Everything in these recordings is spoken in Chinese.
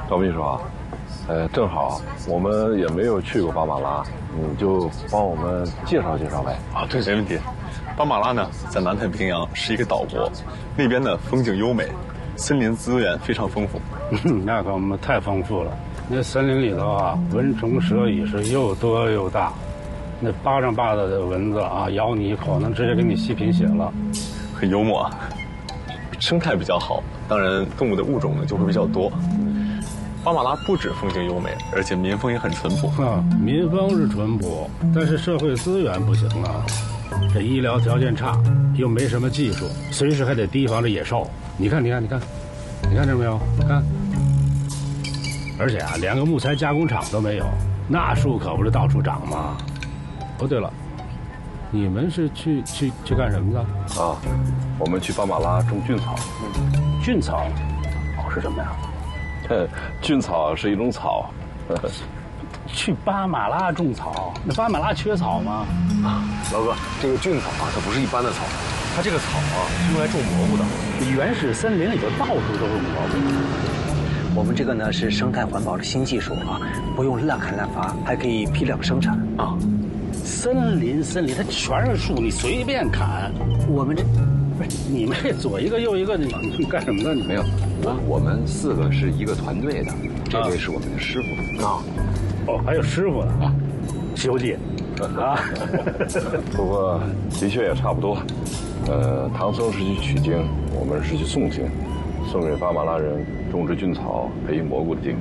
高秘书啊，正好我们也没有去过巴马拉，你就帮我们介绍介绍呗。 啊，对，没问题。巴马拉呢，在南太平洋是一个岛国，那边呢风景优美，森林资源非常丰富。 那可我们太丰富了。那森林里头啊，蚊虫蛇蚁是又多又大，那巴掌大的蚊子啊，咬你一口能直接给你吸贫血了。 很幽默啊。生态比较好，当然动物的物种呢就会比较多。巴马拉不止风景优美，而且民风也很淳朴。 民风是淳朴，但是社会资源不行啊。这医疗条件差，又没什么技术，随时还得提防着野兽。你看着没有？看，而且啊，连个木材加工厂都没有，那树可不是到处长吗？哦，对了，你们是去干什么的？ 啊，我们去巴马拉种菌草。 菌草，是什么呀？ 菌草是一种草。 去巴马拉种草？那巴马拉缺草吗？ 老哥，这个菌草啊，它不是一般的草，它这个草啊是用来种蘑菇的。 原始森林里头到处都是蘑菇。 我们这个呢是生态环保的新技术啊，不用滥砍滥伐，还可以批量生产啊。 森林，它全是树，你随便砍。我们这不是你们这左一个右一个，你干什么呢？你没有，我们4个是一个团队的，这位是我们的师傅啊。 哦，还有师傅呢啊，兄弟啊。 不过的确也差不多。唐僧是去取经，我们是去诵经，送给巴马拉人种植菌草、培育蘑菇的经。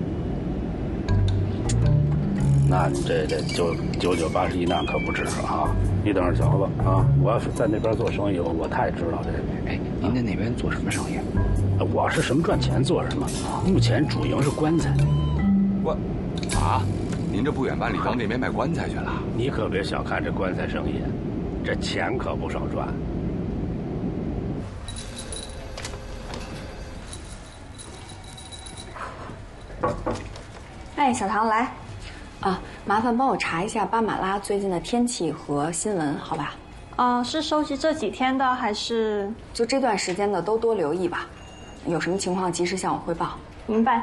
那你这9981难可不止啊！你等着瞧吧啊！我要是在那边做生意，我太知道这个。 哎，您在那边做什么生意？ 我是什么赚钱做什么，目前主营是棺材。 您这不远万里到那边卖棺材去了？ 你可别小看这棺材生意，这钱可不少赚。 哎，小唐来，麻烦帮我查一下巴马拉最近的天气和新闻，好吧？ 是收集这几天的，还是就这段时间的都多留意吧，有什么情况及时向我汇报。 明白？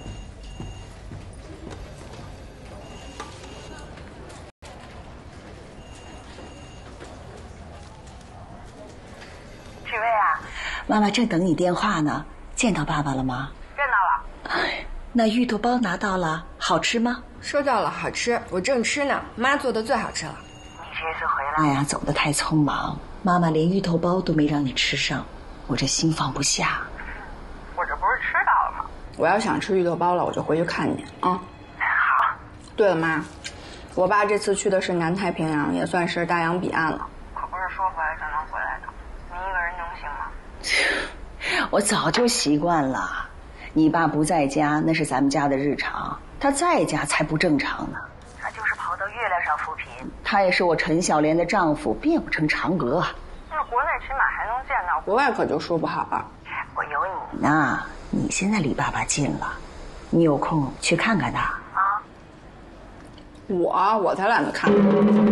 许巍啊，妈妈正等你电话呢。见到爸爸了吗？ 见到了。 那芋头包拿到了，好吃吗？ 收到了，好吃，我正吃呢，妈做的最好吃了。 你这次回来， 哎呀，走得太匆忙，妈妈连芋头包都没让你吃上，我这心放不下。 我这不是吃到了吗？ 我要想吃芋头包了，我就回去看你啊。 好。 对了，妈，我爸这次去的是南太平洋，也算是大洋彼岸了。 可不是说回来就能回来的，你一个人能行吗？ 我早就习惯了。你爸不在家，那是咱们家的日常；他在家才不正常呢。 他就是跑到月亮上扶贫。 他也是我陈小莲的丈夫，变不成嫦娥啊。 那国内起码还能见到， 国外可就说不好了。 我有你。 那你现在离爸爸近了，你有空去看看他啊。 我才懒得看。